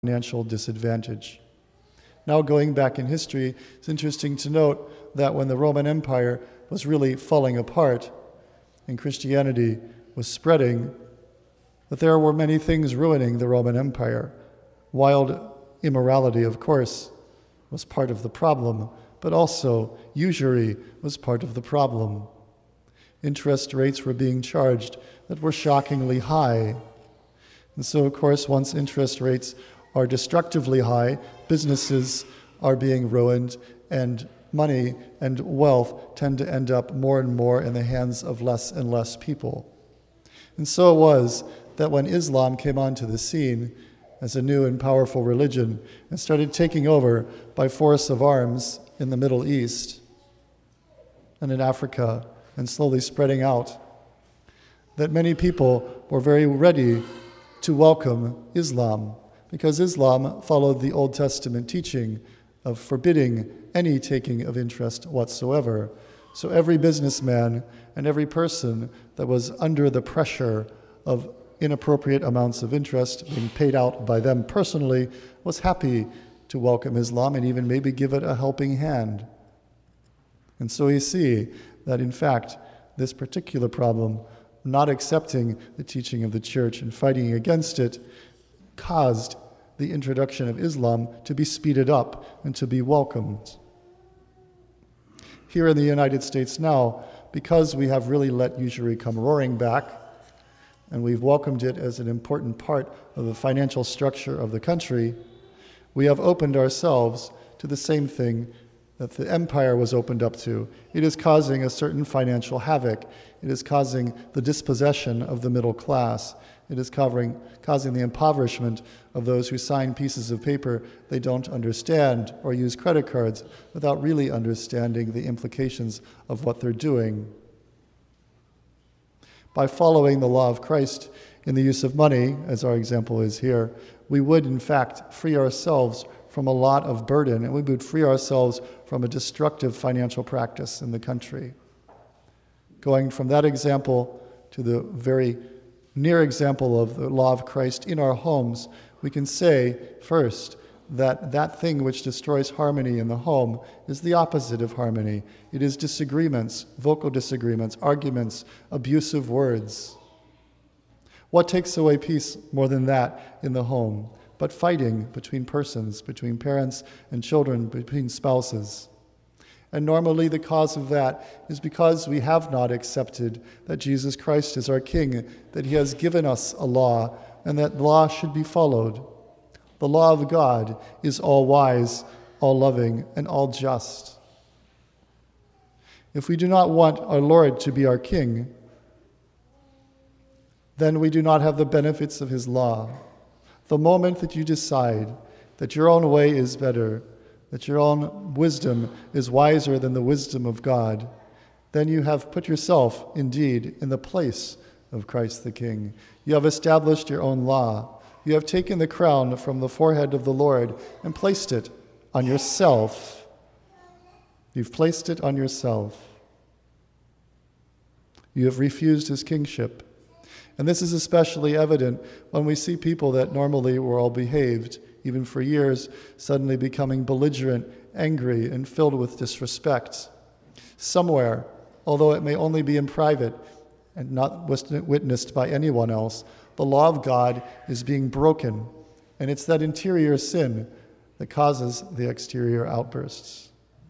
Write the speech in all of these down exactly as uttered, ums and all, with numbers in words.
financial disadvantage. Now, going back in history, it's interesting to note that when the Roman Empire was really falling apart and Christianity was spreading, that there were many things ruining the Roman Empire. Wild immorality, of course, was part of the problem, but also usury was part of the problem. Interest rates were being charged that were shockingly high. And so, of course, once interest rates are destructively high, businesses are being ruined, and money and wealth tend to end up more and more in the hands of less and less people. And so it was that when Islam came onto the scene as a new and powerful religion and started taking over by force of arms in the Middle East and in Africa and slowly spreading out, that many people were very ready to welcome Islam, because Islam followed the Old Testament teaching of forbidding any taking of interest whatsoever. So every businessman and every person that was under the pressure of inappropriate amounts of interest being paid out by them personally was happy to welcome Islam and even maybe give it a helping hand. And so we see that, in fact, this particular problem, not accepting the teaching of the church and fighting against it, caused the introduction of Islam to be speeded up and to be welcomed. Here in the United States now, because we have really let usury come roaring back, and we've welcomed it as an important part of the financial structure of the country, we have opened ourselves to the same thing that the empire was opened up to. It is causing a certain financial havoc. It is causing the dispossession of the middle class. It is covering, causing the impoverishment of those who sign pieces of paper they don't understand or use credit cards without really understanding the implications of what they're doing. By following the law of Christ in the use of money, as our example is here, we would in fact free ourselves from a lot of burden, and we would free ourselves from a destructive financial practice in the country. Going from that example to the very near example of the law of Christ in our homes, we can say, first, that that thing which destroys harmony in the home is the opposite of harmony. It is disagreements, vocal disagreements, arguments, abusive words. What takes away peace more than that in the home? But fighting between persons, between parents and children, between spouses. And normally the cause of that is because we have not accepted that Jesus Christ is our King, that he has given us a law, and that law should be followed. The law of God is all wise, all loving, and all just. If we do not want our Lord to be our King, then we do not have the benefits of his law. The moment that you decide that your own way is better, that your own wisdom is wiser than the wisdom of God, then you have put yourself, indeed, in the place of Christ the King. You have established your own law. You have taken the crown from the forehead of the Lord and placed it on yourself. You've placed it on yourself. You have refused his kingship. And this is especially evident when we see people that normally were all behaved, even for years, suddenly becoming belligerent, angry, and filled with disrespect. Somewhere, although it may only be in private and not witnessed by anyone else, the law of God is being broken, and it's that interior sin that causes the exterior outbursts.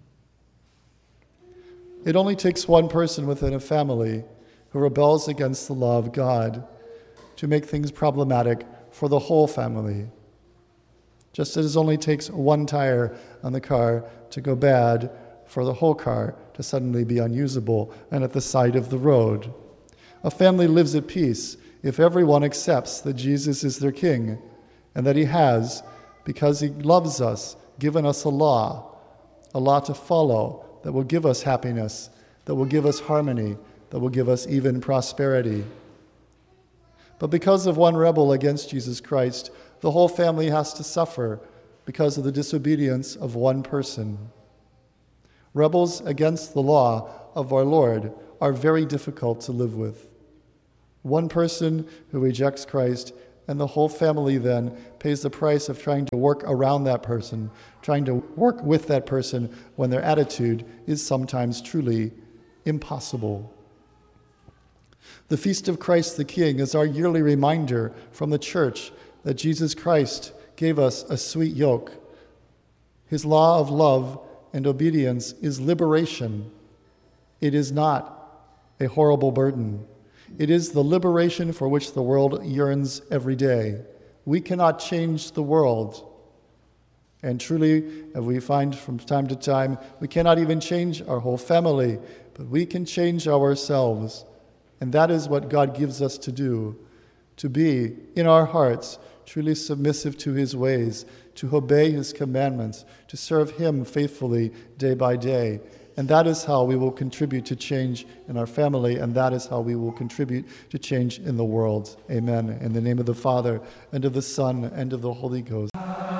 It only takes one person within a family who rebels against the law of God to make things problematic for the whole family. Just as it only takes one tire on the car to go bad for the whole car to suddenly be unusable and at the side of the road. A family lives at peace if everyone accepts that Jesus is their King and that he has, because he loves us, given us a law, a law to follow that will give us happiness, that will give us harmony, that will give us even prosperity. But because of one rebel against Jesus Christ, the whole family has to suffer because of the disobedience of one person. Rebels against the law of our Lord are very difficult to live with. One person who rejects Christ, and the whole family then pays the price of trying to work around that person, trying to work with that person when their attitude is sometimes truly impossible. The Feast of Christ the King is our yearly reminder from the Church that Jesus Christ gave us a sweet yoke. His law of love and obedience is liberation. It is not a horrible burden. It is the liberation for which the world yearns every day. We cannot change the world. And truly, as we find from time to time, we cannot even change our whole family, but we can change ourselves. And that is what God gives us to do, to be in our hearts truly submissive to his ways, to obey his commandments, to serve him faithfully day by day. And that is how we will contribute to change in our family, and that is how we will contribute to change in the world. Amen. In the name of the Father, and of the Son, and of the Holy Ghost.